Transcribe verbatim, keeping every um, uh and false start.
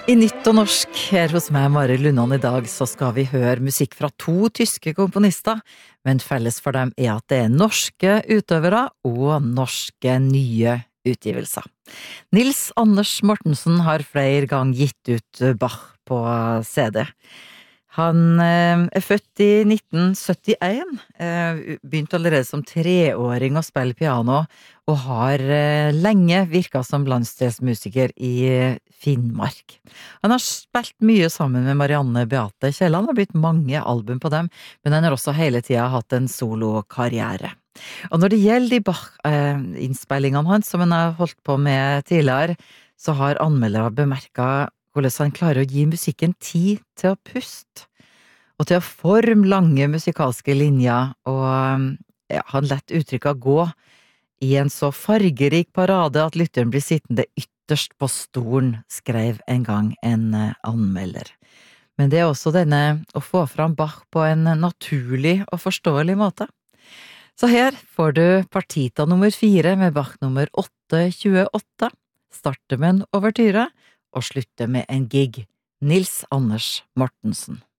I Nytt og norsk her hos meg, Mari Lundan, i dag så skal vi høre musikk fra to tyske komponister, men felles for dem er at det er norske utøvere og norske nye utgivelser. Nils Anders Mortensen har flere ganger gitt ut Bach på C D. Han er født i nitten syttien, begynte allerede som treåring å spille piano, og har lenge virket som landsdelsmusiker i Finnmark. Han har spilt mye sammen med Marianne Beate Kielland, og har blitt mange album på dem, men han har også hele tiden hatt en solokarriere. Og når det gjelder de Bach-innspillingene hans, som han har holdt på med tidligere, så har anmeldere bemerket hvordan han klarer å gi musikken tid til å puste, og til å forme lange musikalske linjer, og ja, han lett uttrykket gå i en så fargerik parade at lytteren blir sittende ytterst på stolen, skrev en gang en anmelder. Men det er også denne å få fram Bach på en naturlig og forståelig måte. Så her får du partita nummer fire med Bach nummer åtte tjueåtte, starte med en overtyre, og slutte med en gig. Nils Anders Mortensen.